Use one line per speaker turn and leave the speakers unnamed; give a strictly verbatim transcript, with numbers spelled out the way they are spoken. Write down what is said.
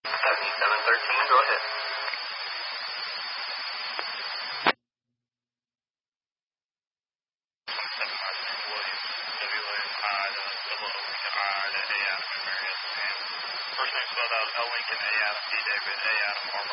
seventy-seven thirteen, go ahead.
First name spelled out L Lincoln, A Adam, D David, A Adam,